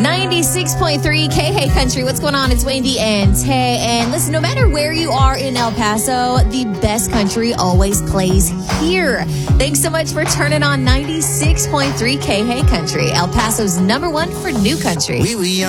96.3 K Hey Country. What's going on? It's Wendy and Tay. And listen, no matter where you are in El Paso, the best country always plays here. Thanks so much for turning on 96.3 K Hey Country, El Paso's #1 for new country.